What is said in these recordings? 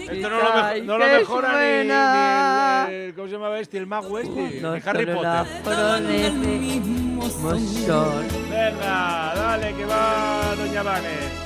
Esto no lo mejora ni el... ¿Cómo se llamaba este? El mago este. No de Harry solo Potter. la florece, Venga, dale, que va Doña Vane.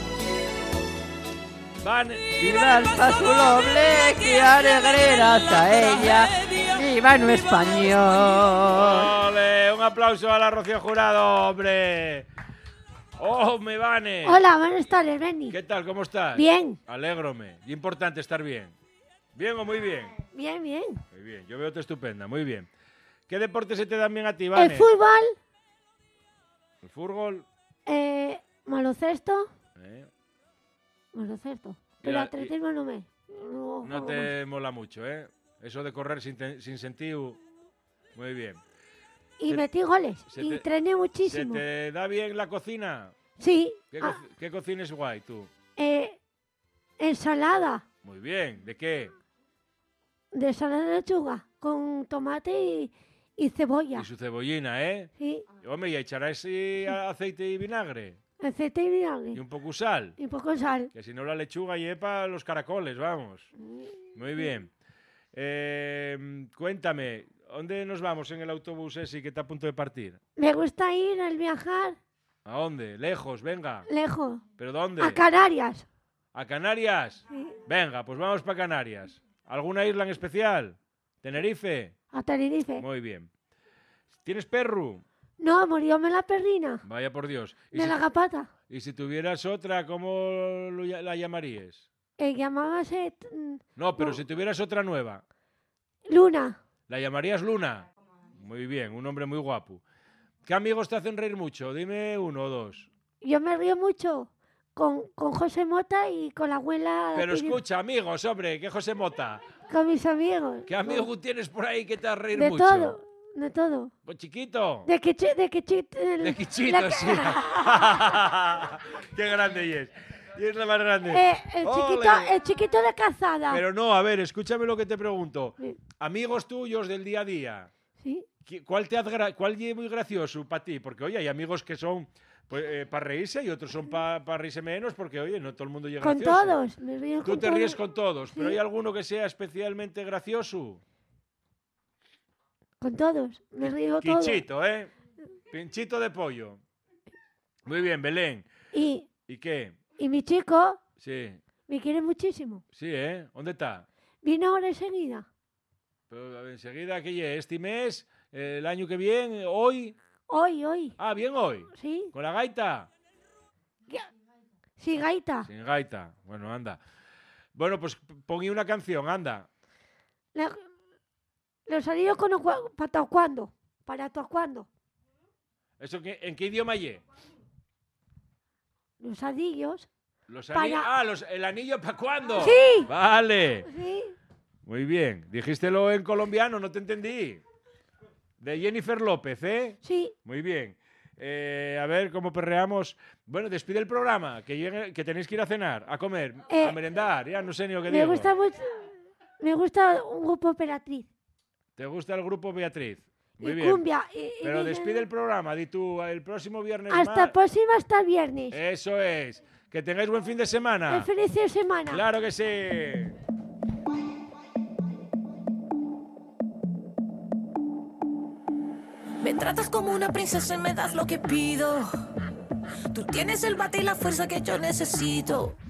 Viva el paso doble, que alegreras a ella. Viva en español. ¡Ole! Un aplauso a la Rocío Jurado, hombre. ¡Oh, me Vane! Hola, buenas tardes, Benny. ¿Qué tal? ¿Cómo estás? Bien. Alégrome. Y importante estar bien. ¿Bien o muy bien? Bien, bien. Muy bien. Yo veo-te estupenda. Muy bien. ¿Qué deportes se te dan bien a ti, Vane? El fútbol. El fútbol. Baloncesto. ¿Eh? Baloncesto. Pero atletismo no me... No te mola mucho, ¿eh? Eso de correr sin sentido. Muy bien. Y metí goles. Y entrené muchísimo. ¿Se te da bien la cocina? Sí. ¿Qué cocinas guay tú? Ensalada. Muy bien. ¿De qué? De ensalada de lechuga. Con tomate y cebolla. Y su cebollina, ¿eh? Sí. Hombre, ¿y echarás aceite y vinagre? Aceite y vinagre. Y un poco sal. Y un poco de sal. Que si no la lechuga lleva los caracoles, vamos. Muy bien. Cuéntame, ¿dónde nos vamos en el autobús ese que está a punto de partir? Me gusta ir al viajar. ¿A dónde? Lejos, venga. Lejos. ¿Pero dónde? A Canarias. ¿A Canarias? Sí. Venga, pues vamos para Canarias. ¿Alguna isla en especial? ¿Tenerife? A Tenerife. Muy bien. ¿Tienes perro? No, murióme la perrina. Vaya por Dios. De la gapata. ¿Y si tuvieras otra, cómo la llamarías? Llamábase... No, pero si tuvieras otra nueva. Luna. ¿La llamarías Luna? Muy bien, un hombre muy guapo. ¿Qué amigos te hacen reír mucho? Dime uno o dos. Yo me río mucho con José Mota y con la abuela... Pero escucha, amigos, hombre, ¿qué José Mota? Con mis amigos. ¿Qué amigo tienes por ahí que te hace reír de mucho? De todo. ¿Pues chiquito? De Quichito. De Quichito, sí. Qué grande es. Y es la más grande. El chiquito de Calzada. Pero no, a ver, escúchame lo que te pregunto. Sí. Amigos tuyos del día a día. Sí. ¿Cuál es muy gracioso para ti? Porque, oye, hay amigos que son para reírse y otros son para reírse menos porque, oye, no todo el mundo llega gracioso. Con todos. Me río Tú con te todos. ríes con todos, Sí. pero ¿hay alguno que sea especialmente gracioso? Con todos. Me río con todos. Quichito, ¿eh? Pinchito de pollo. Muy bien, Belén. ¿Y qué? Y mi chico Sí. me quiere muchísimo. Sí, ¿eh? ¿Dónde está? Viene ahora enseguida. Pero enseguida, ¿qué es? ¿Este mes? ¿El año que viene? ¿Hoy? Hoy. Ah, bien hoy. Sí. ¿Con la gaita? Sí, gaita. Sin gaita. Bueno, anda. Bueno, pues poní una canción, anda. Los anillos con para cuándo. ¿Eso en qué idioma es? Los anillos. ¿El anillo para cuándo? Sí. Vale. Sí. Muy bien. Dijéstelo en colombiano, no te entendí. De Jennifer López, ¿eh? Sí. Muy bien. A ver cómo perreamos. Bueno, despide el programa, que tenéis que ir a cenar, a comer, a merendar. Ya no sé ni lo que digo. Me gusta un grupo Beatriz. ¿Te gusta el grupo Beatriz? Muy bien. Cumbia. Pero despide el programa, di tú, el próximo viernes hasta el viernes. Eso es. Que tengáis buen fin de semana. Feliz fin de semana. Claro que sí. Me tratas como una princesa y me das lo que pido. Tú tienes el bate y la fuerza que yo necesito.